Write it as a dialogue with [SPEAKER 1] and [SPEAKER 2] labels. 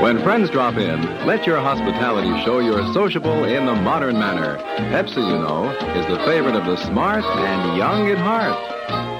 [SPEAKER 1] When friends drop in, let your hospitality show you're sociable in the modern manner. Pepsi, you know, is the favorite of the smart and young at heart.